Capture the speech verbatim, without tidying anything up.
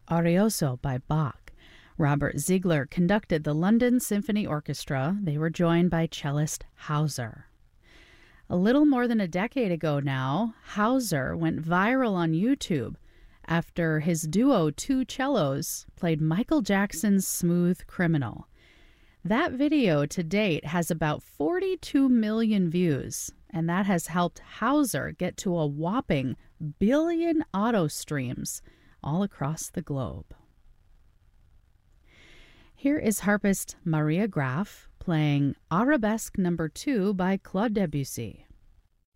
Arioso by Bach. Robert Ziegler conducted the London Symphony Orchestra. They were joined by cellist Hauser. A little more than a decade ago now, Hauser went viral on YouTube after his duo Two Cellos played Michael Jackson's Smooth Criminal. That video to date has about forty-two million views, and that has helped Hauser get to a whopping billion auto streams all across the globe. Here is harpist Maria Graf playing Arabesque number two by Claude Debussy.